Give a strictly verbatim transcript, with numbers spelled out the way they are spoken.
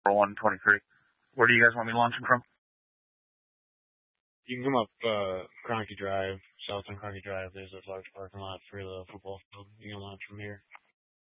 one twenty-three. Where do you guys want me launching from? You can come up uh, Cronky Drive, South on Cronky Drive. There's a large parking lot for the football field. You can launch from here.